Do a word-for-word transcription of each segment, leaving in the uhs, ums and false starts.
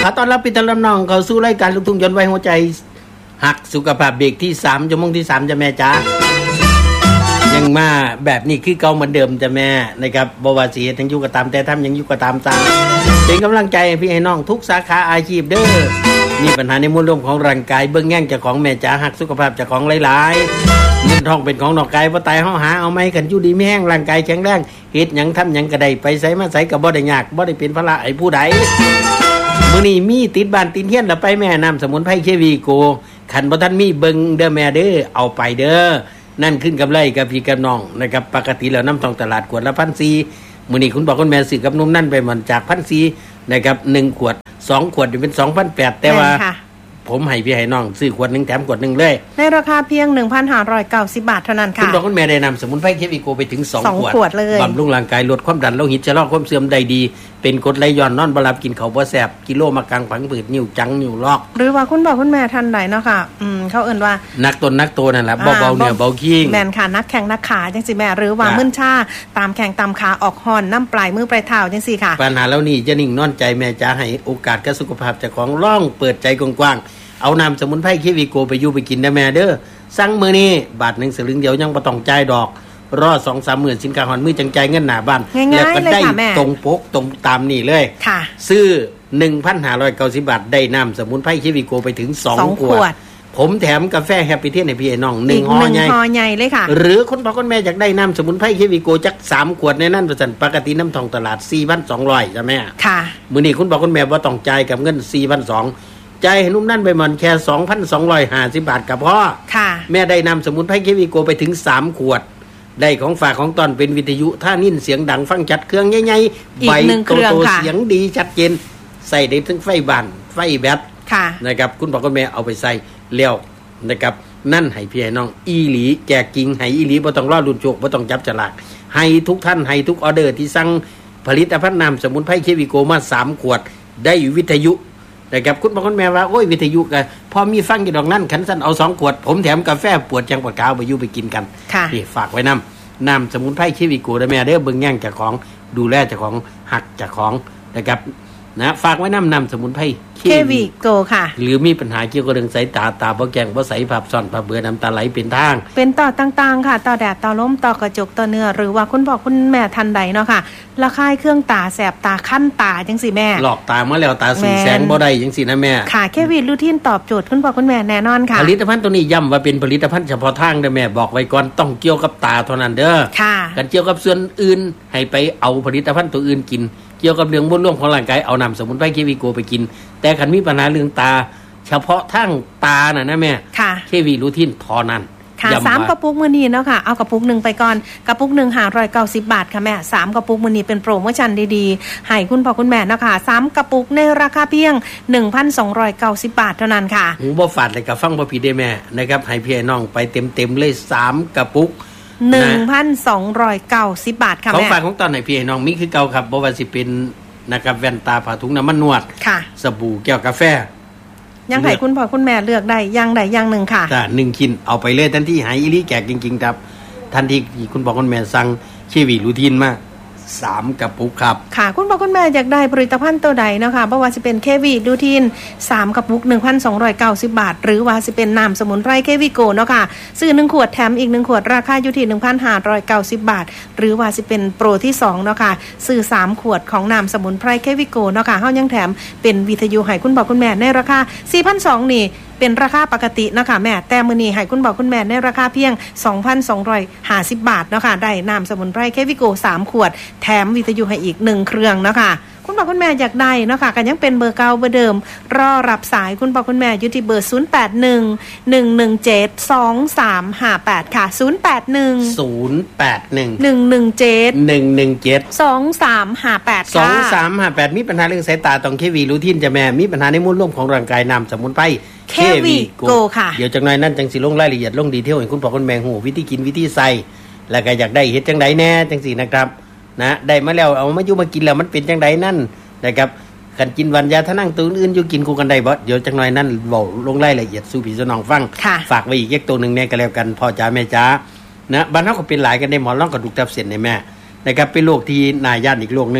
อต้อนรับพี่ตะลำน้องเข้าสู่รายการลูกทุ่งย้อนวัยหัวใจหักสุขภาพเบรกที่สามชั่วโมงที่สามจ้ะแม่จ๋ายังมาแบบนี้คือเก่าเหมือนเดิมจ้ะแม่นะครับบ่ว่าสิเฮ็ดจังอยู่ก็ตามแต่ทำยังอยู่ก็ตามตามเป็นกำลังใจให้พี่ให้น้องทุกสาขาอาชีพเด้อมีปัญหาในมวลรวมของร่างกายเบิ่งแย่งเจ้าของแม่จ๋าหักสุขภาพเจ้าของหลายๆเงินทองเป็นของนอกกายบ่ตายเฮาหาเอาไหมกันอยู่ดีมีแห้งร่างกายแข็งแรงเฮ็ดหยังทำหยังก็ได้ไปไสมาไสก็บ่ได้ยากบ่ได้เป็นภาระให้ผู้ใดมื้อนี้มีติดบ้านติดเฮียนแล้วไปแม่น้ำสมุนไพรเควีโกคันบ่ทันมีเบิ่งเด้อแม่เด้อเอาไปเด้อนั่นขึ้นกับไรกับพี่กับน้องนะครับปกติแล้วน้ำทองตลาดขวดละ หนึ่งพันสี่ร้อย มื้อนี้คุณบอกคุณแม่ซื้อกับนมนั่นไปมันจาก หนึ่งพันสี่ร้อย นะครับหนึ่งขวดสองขวดเป็น สองพันแปดร้อย แต่ว่าผมให้พี่ให้น้องซื้อขวดนึงแถมขวดนึงเลยในราคาเพียง หนึ่งพันห้าร้อยเก้าสิบ บาทเท่านั้นค่ะคุณบอกคุณแม่ได้นำสมุนไพรเควีโกไปถึงสองขวดขวดเลยบำรุงร่างกายลดความดันโลหิตชะลอความเสื่อมได้ดีเป็นกรดไหลย้อนนอนบ่หลับกินข้าวบ่แซ่บกิโลมะกังผังผืดนิ้วจังนิ้วลอกหรือว่าคุณบอกคุณแม่ทันใดเนาะค่ะอืมเขาเอิ้นว่านักตนนักโตนั่นแหละเบาๆเนี่ยเบาขี้แม่นค่ะนักแข้งนักขาจังซี่แม่หรือว่ามึนชาตามแข้งตามขาออกห่อนน้ำปลายมือปลายเท้าจังซี่ค่ะปัญหาแล้วนี่จะนิ่งนอนใจแม่จ๋าให้โอกาสกับสุขภาพเจ้าของร่องเปิดใจกว้างๆเอาน้ำสมุนไพรเควีโกไปอยู่ไปกินนะแม่เด้อสั่งมื้อนี้บาทหนึ่งสลึงเดียวยังบ่ต้องจ่ายดอกรอ สองสาม หมื่นสินค้าหอนมือจังใจเงินหน้าบ้านแล้วก็ได้ตรงปกตรงตามนี่เลยค่ะซื้อ หนึ่งพันห้าร้อยเก้าสิบ บาทได้น้ำสมุนไพรเควีโกไปถึงสองขวดผมแถมกาแฟแฮปปี้เทสให้พี่น้องหนึ่งห่อใหญ่ห่อใหญ่เลยค่ะหรือคนพ่อคนแม่อยากได้น้ำสมุนไพรเควีโกจักสามขวดในนั้นประจันปกติน้ำทองตลาด สี่พันสองร้อย จ้ะแม่ค่ะมื้อนี้คุณพ่อคุณแม่บ่ต้องจ่ายกับเงิน สี่พันสองร้อยจ่ายให้นุ่มนั่นไปมันแค่ สองพันสองร้อยห้าสิบ บาทกับพ่อค่ะแม่ได้นำสมุนไพรเควีโกไปถึงสามขวดได้ของฝากของตอนเป็นวิทยุท่านิ่นเสียงดังฟังชัดเครื่องใหญ่ๆใบโตๆเสียงดีชัดเจนใส่ได้ทั้งไฟบ้านไฟแบตนะครับคุณพ่อคุณแม่เอาไปใส่แล้วนะครับนั่นให้พี่ให้น้องอีหลีแจกจริงให้อีหลีบ่ต้องรอลุ้นโชคบ่ต้องจับฉลากให้ทุกท่านให้ทุกออเดอร์ที่สั่งผลิตภัณฑ์น้ำสมุนไพรเควีโกมาสามขวดได้วิทยุนะครับคุณพ่อคุณแม่ว่าโอ้ยวิทยุกันพอมีฟังอยู่ดอกนั้นขันสั้นเอาสองขวดผมแถมกาแฟปวดจังปวดกาวไปอยู่ไปกินกันนี่ฝากไว้น้ำน้ำสมุนไพรเควีโกนะแม่เด้อเบิ่งแย่งเจ้าของดูแลเจ้าของหักเจ้าของนะครับนะฝากไว้น้ำน้ำสมุนไพรเควีโกค่ะหรือมีปัญหาเกี่ยวกับเรื่องสายตาตาบ่แกงบ่ใสภาพซ่อนภาพเบื่อน้ำตาไหลเป็นทางเป็นต่อต่างๆค่ะต่อแดดต่อลมต่อกระจกต่อเนื้อหรือว่าคุณพ่อคุณแม่ทันใดเนาะค่ะระคายเครื่องตาแสบตาคั้นตาจังสิแม่หลอกตามาแล้วตาสีแสงบ่ได้จังสินะแม่ค่ะเควีรูทีนตอบโจทย์คุณพ่อคุณแม่แน่นอนค่ะผลิตภัณฑ์ตัวนี้ย้ำว่าเป็นผลิตภัณฑ์เฉพาะทางเด้อแม่บอกไว้ก่อนต้องเกี่ยวกับตาเท่านั้นเด้อค่ะกันเกี่ยวกับส่วนอื่นให้ไปเอาผลิตภัณฑ์ตัวอื่นกินเกี่ยวกับเรื่องมวลรวมของร่างกายเอานำสมุนไพรเควีโกไปกินแต่คันมีปัญหาเรื่องตาเฉพาะทางตาน่ะนะแม่ค่ะเควีรูทีนเท่านั้นค่ะสามกระปุกมื้อนี้เนาะค่ะเอากระปุกหนึ่งไปก่อนกระปุกหนึ่งห้าร้อยเก้าสิบบาทค่ะแม่สามกระปุกมื้อนี้เป็นโปรโมชั่นดีๆให้คุณพ่อคุณแม่เนาะค่ะสามกระปุกในราคาเพียง หนึ่งพันสองร้อยเก้าสิบ บาทเท่านั้นค่ะหูบ่ฝาดเลยกับฟังบ่ผิดได้แม่นะครับให้พี่ให้น้องไปเต็มๆเลยสามกระปุกหนึ่งพันสองร้อยเก้าสิบ บาทค่ะแม่ของฝากของตอนให้พี่ให้น้องมีคือเก่าครับบ่ว่าสิเป็นนะครับแว่นตาผ้าถุงน้ำมันนวดสบู่แก้วกาแฟยังให้คุณพ่อคุณแม่เลือกได้อย่างใดอย่างหนึ่งค่ะจ้ะหนึ่งชิ้นเอาไปเลยทันทีหายอีหลีแจกจริงๆครับทันทีคุณพ่อคุณแม่สั่งเควีรูทีนมาสามกระปุกครับค่ะคุณพ่อคุณแม่อยากได้ผลิตภัณฑ์ตัวใดเนาะค่ะบ่ว่าสิเป็นเควีรูทีนสามกระปุก หนึ่งพันสองร้อยเก้าสิบ บาทหรือว่าสิเป็นน้ำสมุนไพรเควีโกเนาะค่ะซื้อหนึ่งขวดแถมอีกหนึ่งขวดราคาอยู่ที่ หนึ่งพันห้าร้อยเก้าสิบ บาทหรือว่าสิเป็นโปรที่สองเนาะค่ะซื้อสามขวดของน้ำสมุนไพรเควีโกเนาะค่ะเฮายังแถมเป็นวิทยุให้คุณพ่อคุณแม่ในราคา สี่พันสองร้อย นี่เป็นราคาปกตินะคะแม่แต่มื้อนี้ให้คุณบอกคุณแม่ในราคาเพียง สองพันสองร้อยห้าสิบ บาทเนาะค่ะได้น้ำสมุนไพรเควีโกสามขวดแถมวิทยุให้อีกหนึ่งเครื่องเนาะค่ะคุณบอกคุณแม่อยากได้เนาะค่ะก็ยังเป็นเบอร์เก่าเบอร์เดิมรอรับสายคุณบอกคุณแม่อยู่ที่เบอร์ ศูนย์ แปด หนึ่ง หนึ่ง หนึ่ง เจ็ด สอง สาม ห้า แปด ค่ะ ศูนย์ แปด หนึ่งศูนย์ แปด หนึ่งหนึ่ง หนึ่ง เจ็ดหนึ่ง หนึ่ง เจ็ดสอง สาม ห้า แปด ค่ะสอง สาม ห้า แปดมีปัญหาเรื่องสายตาต้องเควีรูทีนจ้ะแม่มีปัญหาในมวลรวมของร่างกายน้ำสมุนไพรเควีโกค่ะเดี๋ยวจังหน่อยนั่นจังสิลงรายละเอียดลงดีเทลให้คุณพ่อคุณแม่ฮู้วิธีกินวิธีใส่แล้วก็อยากได้เฮ็ดจังได๋แน่จังซี่นะครับนะได้มาแล้วเอามาอยู่มากินแล้วมันเป็นจังได๋นั่นนะครับคันกินวันยาทะนั่งตัวอื่นอยู่กินคู่กันได้บ่เดี๋ยวจังหน่อยนั่นเว้าลงรายละเอียดสู่พี่สู่น้องฟังฝากไว้อีกจักตัวนึงแน่ก็แล้วกันพ่อจ๋าแม่จ๋านะบ้านเฮาก็เป็นหลายกันได้หมอนรองกระดูกทับเส้นได้แม่นะครับเป็นโรคที่น่าย่านอีกโรคนึง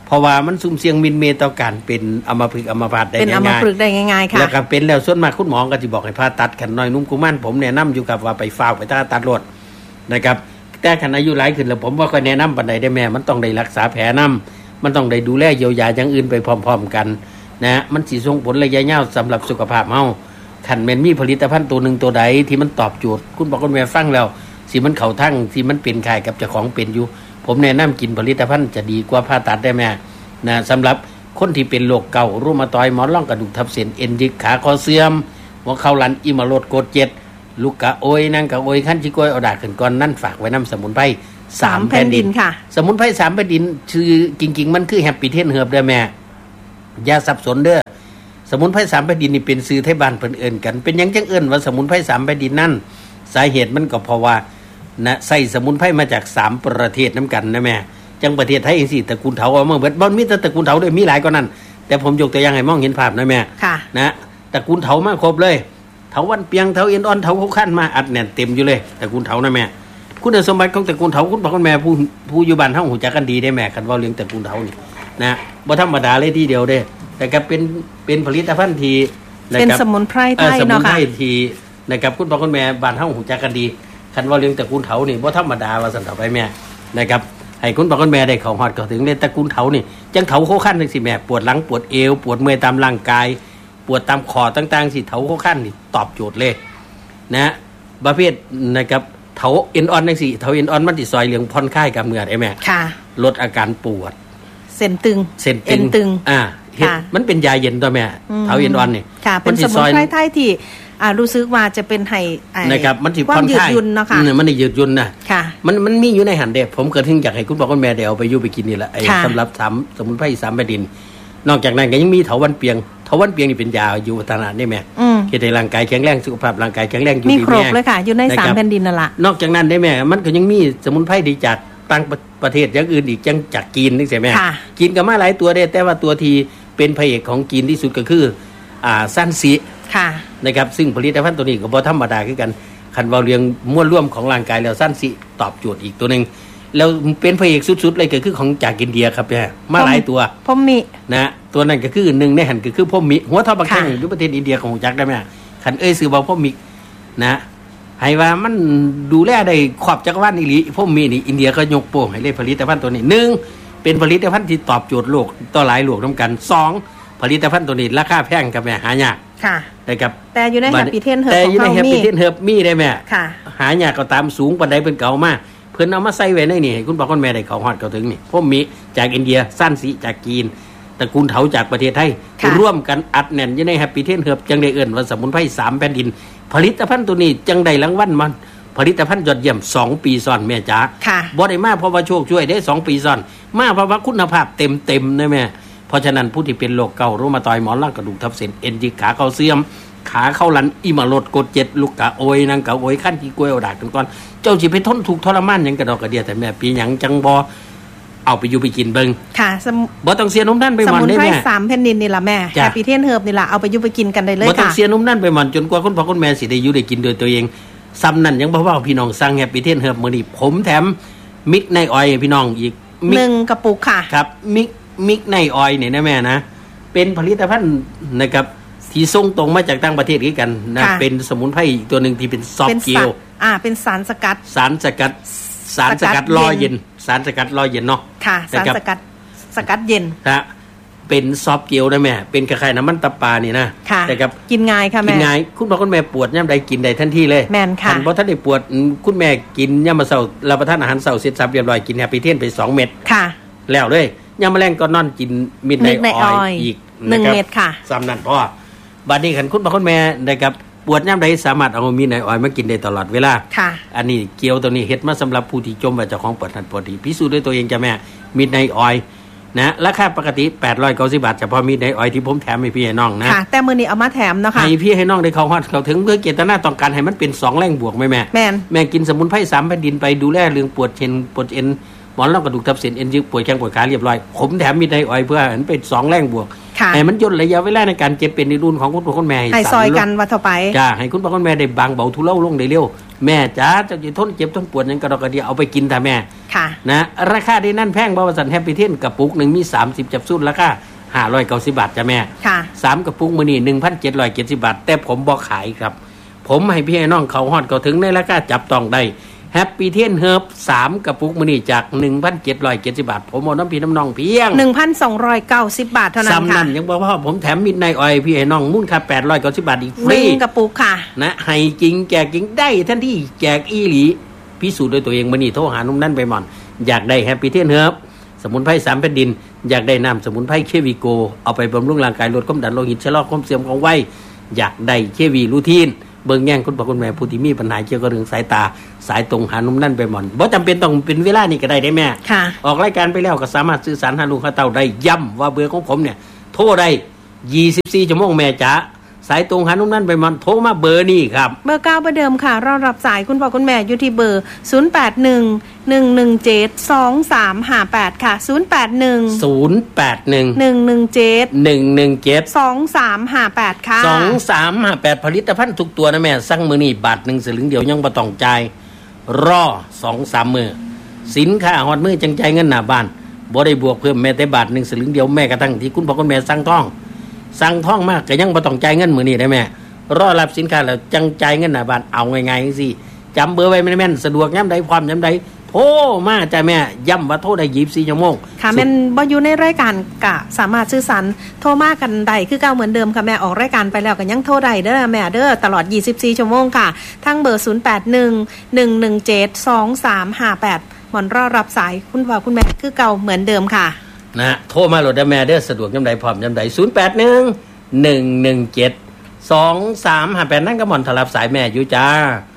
เพราะว่ามันซุ่มเสี่ยงมินเมต่อการเป็นอัมพฤกษ์อัมพาตได้ง่ายๆเป็นอัมพฤกษ์ได้ง่ายๆค่ะแล้วก็เป็นแล้วส่วนมากคุณหมอก็สิบอกให้ผ่าตัดขันน้อยนุ่มกุมันผมแนะนำอยู่กับว่าไปฟ้าวไปผ่าตัดรถนะครับแต่ขันอายุหลายขึ้นแล้วผมว่าก็แนะนำปานใดได้แม่มันต้องได้รักษาแผลนำมันต้องได้ดูแลเยียวยาอย่างอื่นไปพร้อมๆกันนะมันสิส่งผลระยะยาวสำหรับสุขภาพเฮาขันแม่นมีผลิตภัณฑ์ตัวนึงตัวใดที่มันตอบโจทย์คุณบอกคุณแม่ฟังแล้วสิมันเข้าทั้งที่มันเป็นคล้ายกับเจ้าของเป็นอยู่ผมแนะนำกินผลิตภัณฑ์จะดีกว่าผ่าตัดได้แม่นะสำหรับคนที่เป็นโรคเก่ารูมาตอยหมอนรองกระดูกทับเส้นเอ็นยึกขาคอเสื่อมหัวเข่าลันอิมาโลดโกดเจ็ดลูกกะโอยนั่งกะโอยขั้นชิโกยเอาดาขึ้นก่อนนั่นฝากไว้น้ำสมุนไพรสามแผ่นดินค่ะสมุนไพรสามแผ่นดินชื่อจริงๆมันคือแฮปปี้เทนเฮิร์บเด้อแม่อย่าสับสนเด้อสมุนไพรสามแผ่นดินนี่เป็นซื้อไทยบ้านเพิ่นเอิ้นกันเป็นหยังจังเอิ้นว่าสมุนไพรสามแผ่นดินนั่นสาเหตุมันก็เพราะว่านะใส่สมุนไพรมาจากสามประเทศน้ำกันนะแม่จังประเทศไทยเองสิตระกูลเถาเอามาเบิดบ่มีแต่ตระกูลเถาด้วยมีหลายกว่านั้นแต่ผมยกตัวอย่างให้มองเห็นภาพนะแม่นะตระกูลเถามาครบเลยเถาวันเปียงเถาเอ็นอ่อนเถาเขาขั้นมาอัดแน่นเต็มอยู่เลยตระกูลเถานะแม่คุณสมบัติของตระกูลเถาคุณพ่อคุณแม่ผู้ผู้อยู่บ้านเฮาหูจักกันดีได้แม่คันว่าเรื่องตระกูลเถานี่นะบ่ธรรมดาเลยทีเดียวเด้แต่ก็เป็นเป็นผลิตภัณฑ์ที่เป็นสมุนไพรไทยเนาะค่ะสมุนไพรที่นะครับคุณพ่อคุณแม่บ้านเฮาหูจักกันดีคันว่าเรื่องตระกูลเถานี่บ่ธรรมดาว่าซั่นต่อไปแม่นะครับให้คุณพ่อคุณแม่ได้เข้าฮอดเข้าถึงเลยตระกูลเถานี่จังเถาโคคั่นจังซี่แม่ปวดหลังปวดเอวปวดเมื่อยตามร่างกายปวดตามคอต่างๆสิเถาโคคั่นนี่ตอบโจทย์เลยนะประเภทนะครับเถาเอ็นอ่อนจังซี่เถาเอ็นอ่อนมันสิซอยเหลืองผ่อนคลายกล้ามเนื้อได้แม่ค่ะลดอาการปวดเส้นตึงเส้นตึงตึงอ่าเฮ็ดมันเป็นยาเย็นตัวแม่เถาเอ็นอ่อนนี่ค่ะเป็นสมุนไพรไทยที่อ่ารู้สึกว่าจะเป็นให้นะครับมันสิผ่อนคลายเนาะค่ะมันได้ยืดหยุ่นนะค่ะมันมันมีอยู่ในหันเด้ผมก็ถึงอยากให้คุณพ่อคุณแม่ได้เอาไปอยู่ไปกินนี่แหละไอ้สำหรับสามสมุนไพรสามแผ่นดินนอกจากนั้นก็ยังมีเถาวันเปียงเถาวันเปียงนี่เป็นยาอยู่วัฒนะนี่แม่เฮ็ดให้ร่างกายแข็งแรงสุขภาพร่างกายแข็งแรงอยู่ดีมีครบเลยค่ะอยู่ในสามแผ่นดินนั่นล่ะนอกจากนั้นได้แม่มันก็ยังมีสมุนไพรดีจากต่างประเทศอย่างอื่นอีกจังจากจีนนี่ใช่มั้ยจีนก็มาหลายตัวเด้แต่ว่าตัวที่เป็นพระเอกของจีนที่สุดก็คืออ่าซันซิค่ะนะครับซึ่งผลิตภัณฑ์ตัวนี้ก็บ่ธรรมดาคือกันคันว่าเรื่องมวลรวมของร่างกายแล้วซันซิตอบโจทย์อีกตัวนึงแล้วเป็นพระเอกสุดๆเลยก็คือของจากอินเดียครับแม่มาหลายตัวพมมินะตัวนั้นก็คือหนึ่งในหันก็คือพมมิหัวทอบักแข้งอยู่ประเทศอินเดียของจักได้แม่คันเอ้ยซื้อบ่พมมินะให้ว่ามันดูแลได้ครอบจักรวาลอีหลีพมมินี่อินเดียก็ยกโป้งให้เลยผลิตภัณฑ์ตัวนี้หนึ่งเป็นผลิตภัณฑ์ที่ตอบโจทย์โลกต่อหลายโลกนำกันสองผลิตภัณฑ์ตัวนี้ราคาแพงกับแม่หายากค่ะนะครับแต่อยู่ในแฮปปี้เทนเฮิร์บแต่อยู่ในแฮปปี้เทนเฮิร์บมีได้แม่ค่ะหายากก็ตามสูงปานใดเป็นเก่ามาเพิ่นเอามาใส่ไว้ในนี่ให้คุณพ่อคุณแม่ได้เข้าฮอดเข้าถึงนี่พวกมีจากอินเดียซันซิจากจีนตระกูลเถาจากประเทศไทยร่วมกันอัดแน่นอยู่ในแฮปปี้เทนเฮิร์บจังได้เอิ้นว่าสมุนไพรสามแผ่นดินผลิตภัณฑ์ตัวนี้จังได้รางวัลมันผลิตภัณฑ์ยอดเยี่ยมสองปีซ้อนแม่จ๋าบ่ได้มาเพราะว่าโชคช่วยได้สองปีซ้อนมาเพราะว่าคุณภาพเต็มๆนะแม่เพราะฉะนั้นผู้ที่เป็นโรคเก่ารูมาตอยหมอนรองกระดูกทับเส้นเอ็นยึกขาเข่าเสื่อมขาเข้าลันอิมาโลดกดเจ็ดลูกกะโอยนางกะโอยขั้นที่กล้วยเอาดากกันก่อนเจ้าสิไปทนทุกข์ทรมานหยังกระดอกกระเดียแต่แม่ปีหยังจังบ่เอาไปอยู่ไปกินเบิ่งค่ะบ่ต้องเสียนมนั่นไปหมอนได้แม่สมุนไพรสามแผ่นดินนี่ล่ะแม่แฮปปี้เทนเฮิร์บนี่ล่ะเอาไปอยู่ไปกินกันได้เลยค่ะบ่ต้องเสียนมนั่นไปหมอนจนกว่าคุณพ่อคุณแม่สิได้อยู่ได้กินโดยตัวเองซ้ำนั่นยังบ่ว่าพี่น้องสั่งแฮปปี้เทนเฮิร์บมื้อนี้ผมแถมมิกในออยล์พี่น้องอีกหนึ่งกระปุกค่ะครับมิกมิกในออยล์นี่นะแม่นะเป็นผลิตภัณฑ์นะครับที่ส่งตรงมาจากต่างประเทศด้วยกันนะเป็นสมุนไพรอีกตัวนึงที่เป็นซอฟต์เจลอ่าเป็นสารสกัดสารสกัดสารสกัดรอเย็นสารสกัดรอเย็นเนาะค่ะสารสกัดสกัดเย็นนะเป็นซอฟต์เจลนะแม่เป็นคล้ายๆน้ำมันตับปลานี่นะแต่กับกินง่ายค่ะแม่กินง่ายคุณพ่อคุณแม่ปวดย่ำใดกินได้ทันทีเลยแม่นค่ะเพราะท่านได้ปวดคุณแม่กินย่ำมาเช้ารับประทานอาหารเช้าเสร็จสับเรียบร้อยกินแฮปปี้เทนไปสองเม็ดค่ะแล้วเลยย่ำแมลงก็นอนกินมิดไนท์ออยล์อีกหนึ่งเม็ดค่ะซ้ำนั่นพ่อบัดนี้คันคุณพ่อคุณแม่นะครับปวดย่ำใดสามารถเอามิดไนท์ออยล์มากินได้ตลอดเวลาค่ะอันนี้เกี๊ยวตัวนี้เฮ็ดมาสำหรับผู้ที่จมว่าเจ้าของปวดหันปวดดีพิสูจน์ด้วยตัวเองจ้ะแม่มิดไนท์ออยล์นะราคาปกติแปดร้อยเก้าสิบบาทเฉพาะมิดไนท์ออยล์ที่ผมแถมให้พี่ให้น้องนะค่ะแต่มื้อนี้เอามาแถมเนาะค่ะให้พี่ให้น้องได้เข้าฮอดเข้าถึงเพื่อเจตนาต้องการให้มันเป็นสองแรงบวกแม่แม่แม่นแม่กินสมุนไพรสามแผ่นดินไปดูแลเรื่องปวดเอ็นปวดเอ็นหมอนรองกระดูกทับเส้นเอ็นยึกปวดแข้งปวดขาเรียบร้อยผมแถมมิดไนท์ออยล์เพื่อให้มันเป็นสองแรงบวกให้มันย่นระยะเวลาในการเจ็บเป็นในรุ่นของคุณพ่อคุณแม่ให้ซอยกันว่าต่อไปจ้าให้คุณพ่อคุณแม่ได้บางเบาทุเลาลงได้เร็วแม่จ๋าเจ้าจะทนเจ็บทนปวดยังกระดอกกระเดียเอาไปกินท่าแม่ค่ะนะราคาที่นั่นแพงบ่ว่าสันแฮปปี้เทนกระปุกหนึ่งมีสามสิบแคปซูลราคาห้าร้อยเก้าสิบบาทจ้ะแม่ค่ะสามกระปุกมื้อนี้หนึ่งพันเจ็ดร้อยเจ็ดสิบบาทแต่ผมบ่ขายครับผมให้พี่ให้น้องเขาฮอดเขาถึงในราคาจับต้องได้แฮปปี้เทนเฮิร์บสามกระปุกมื้อนี้จาก หนึ่งพันเจ็ดร้อยเจ็ดสิบบาทผมเอาน้ำพี่น้ำน้องเพียงหนึ่งพันสองร้อยเก้าสิบบาทเท่านั้นค่ะซ้ำนั่นยังบ่พอผมแถมมิดไนท์ออยล์พี่ให้น้องมูลค่าแปดร้อยเก้าสิบบาทอีกฟรีหนึ่งกระปุกค่ะนะให้จริงแจกจริงได้ทันทีแจกอีหลีพิสูจน์ด้วยตัวเองมื้อนี้โทรหานุ่มนั่นไปหม่อนอยากได้แฮปปี้เทนเฮิร์บสมุนไพรสามแผ่นดินอยากได้น้ำสมุนไพรเควีโกเอาไปบำรุงร่างกายลดความดันโลหิตชะลอความเสื่อมของวัยอยากได้เควีรูทีนเบิ่งแย่งคุณพ่อคุณแม่ผู้ที่มีปัญหาเกี่ยวกับเรื่องสายตาสายตรงหานุ่มนั่นไปหม่อนบ่จำเป็นต้องเป็นเวลานี้ก็ได้ได้แม่ค่ะออกรายการไปแล้วก็สามารถสื่อสารหาลูกหาเต้าได้ย้ำว่าเบอร์ของผมเนี่ยโทรได้ยี่สิบสี่ชั่วโมงแม่จ๋าสายตรงหานุ่มนั่นไปหม่อนโทรมาเบอร์นี้ครับเบอร์เก้าเบอร์เดิมค่ะรอรับสายคุณพ่อคุณแม่อยู่ที่เบอร์ศูนย์ แปด หนึ่ง หนึ่ง หนึ่ง เจ็ด สอง สาม ห้า แปดค่ะศูนย์ แปด หนึ่งศูนย์ แปด หนึ่งหนึ่ง หนึ่ง เจ็ดหนึ่ง หนึ่ง เจ็ดสอง สาม ห้า แปดค่ะสอง สาม ห้า แปดผลิตภัณฑ์ทุกตัวนะแม่สั่งมื้อนี้บาทหนึ่งสลึงเดียวยังบ่ต้องจ่ายรอ สอง สาม มื้อสินค้าฮอดมื้อจังจ่ายเงินหน้าบ้านบ่ได้บวกเพิ่มแม้แต่บาทหนึ่งสลึงเดียวแม้กระทั่งที่คุณพ่อคุณแม่สั่งทองสั่งทองมากก็ยังบ่ต้องจ่ายเงินมื้อนี้ได้แม่รอรับสินค้าแล้วจังจ่ายเงินหน้าบ้านเอาง่ายๆจังซี่จำเบอร์ไว้แม่นๆสะดวกยามใดพร้อมยามใดโทรมาจ้ะแม่ย้ำว่าโทรได้ยี่สิบสี่ชั่วโมงค่ะแม่นบ่อยู่ในรายการกะสามารถสื่อสารโทรมากันได้คือเก่าเหมือนเดิมค่ะแม่ออกรายการไปแล้วก็ยังโทรได้เด้อแม่เด้อตลอดยี่สิบสี่ชั่วโมงค่ะทั้งเบอร์ศูนย์ แปด หนึ่ง หนึ่ง หนึ่ง เจ็ด สอง สาม ห้า แปดหมอนรอรับสายคุณพ่อคุณแม่คือเก่าเหมือนเดิมค่ะนะโทรมาโหลดได้แม่เด้อสะดวกยามใดพร้อมยามใดศูนย์ แปด หนึ่ง หนึ่ง หนึ่ง เจ็ด สอง สาม ห้า แปดนั่นก็หม่อนถลับสายแม่อยู่จ้า